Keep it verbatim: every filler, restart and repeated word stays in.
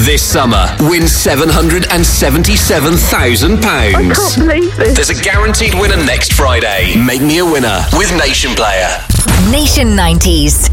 This summer, win seven hundred seventy-seven thousand pounds. I can't believe this. There's a guaranteed winner next Friday. Make me a winner with Nation Player. Nation nineties.